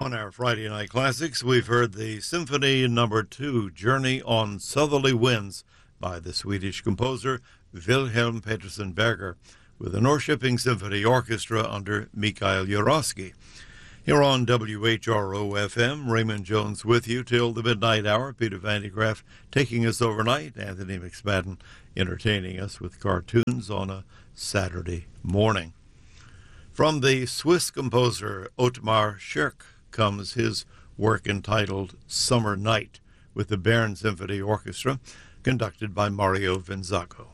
On our Friday Night Classics, we've heard the Symphony No. 2, Journey on Southerly Winds, by the Swedish composer Wilhelm Petersen Berger, with the Norrköping Symphony Orchestra under Mikhail Yarosky. Here on WHRO-FM, Raymond Jones with you till the midnight hour. Peter Van de Graaff taking us overnight. Anthony McSpadden entertaining us with cartoons on a Saturday morning. From the Swiss composer Ottmar Schirk comes his work entitled Summer Night, with the Bern Symphony Orchestra, conducted by Mario Vinzago.